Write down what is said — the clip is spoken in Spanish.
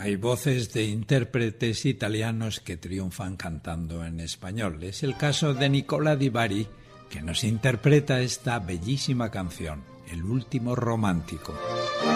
Hay voces de intérpretes italianos que triunfan cantando en español. Es el caso de Nicola Di Bari, que nos interpreta esta bellísima canción, El último romántico.